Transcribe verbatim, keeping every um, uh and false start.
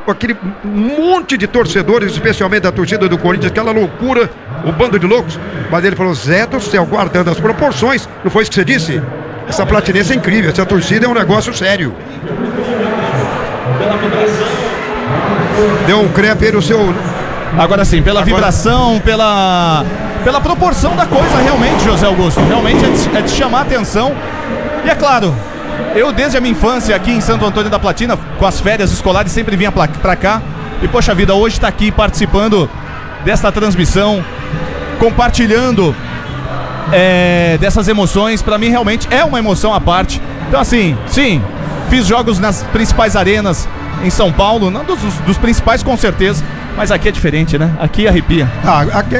aquele monte de torcedores, especialmente da torcida do Corinthians, aquela loucura, o bando de loucos. Mas ele falou, Zé do céu, guardando as proporções, não foi isso que você disse? Essa Platinense é incrível, essa torcida é um negócio sério. Deu um crepe aí no seu... Agora sim, pela Agora... vibração, pela, pela proporção da coisa, realmente, José Augusto, realmente é de, é de chamar a atenção. E é claro, eu desde a minha infância aqui em Santo Antônio da Platina, com as férias escolares, sempre vinha pra, pra cá. E poxa vida, hoje tá aqui participando desta transmissão, compartilhando é, dessas emoções. Pra mim realmente é uma emoção à parte. Então assim, sim, fiz jogos nas principais arenas em São Paulo, não dos, dos principais com certeza, mas aqui é diferente, né? Aqui arrepia. Ah, aqui